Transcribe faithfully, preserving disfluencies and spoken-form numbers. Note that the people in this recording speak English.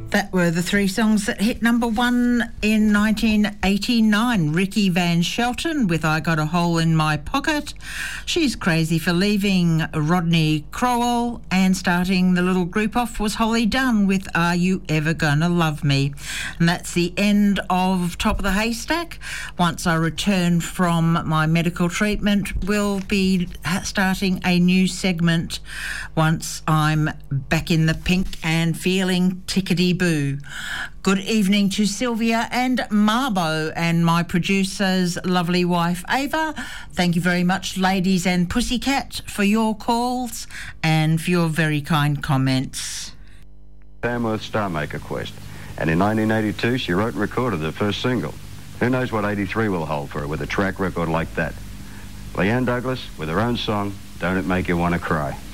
That were the three songs that hit number one in nineteen eighty-nine. Ricky Van Shelton with I Got a Hole in My Pocket. She's Crazy for Leaving, Rodney Crowell. And starting the little group off was Holly Dunn with Are You Ever Gonna Love Me? And that's the end of Top of the Haystack. Once I return from my medical treatment, we'll be starting a new segment once I'm back in the pink and feeling tickety boo. Good evening to Sylvia and Marbo and my producer's lovely wife Ava. Thank you very much, ladies and Pussycat, for your calls and for your very kind comments. Tamworth Starmaker Quest, and in nineteen eighty-two she wrote and recorded the first single. Who knows what eighty-three will hold for her with a track record like that? Leanne Douglas with her own song, Don't It Make You Want to Cry.